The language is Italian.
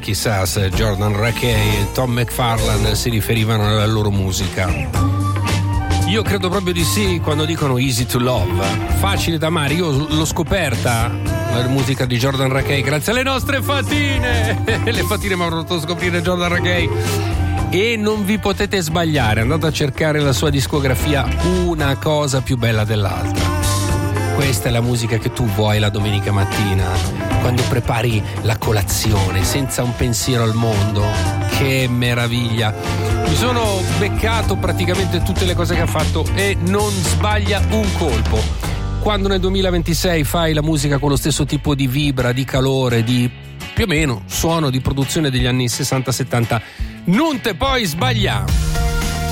chissà se Jordan Rakei e Tom McFarlane si riferivano alla loro musica. Io credo proprio di sì quando dicono easy to love, facile da amare. Io l'ho scoperta la musica di Jordan Rakei grazie alle nostre fatine. Le fatine mi hanno fatto scoprire Jordan Rakei. E non vi potete sbagliare, andate a cercare la sua discografia, una cosa più bella dell'altra. Questa è la musica che tu vuoi la domenica mattina, quando prepari la colazione senza un pensiero al mondo. Che meraviglia! Mi sono beccato praticamente tutte le cose che ha fatto e non sbaglia un colpo. Quando nel 2026 fai la musica con lo stesso tipo di vibra, di calore, di più o meno suono di produzione degli anni 60-70, non te puoi sbagliare.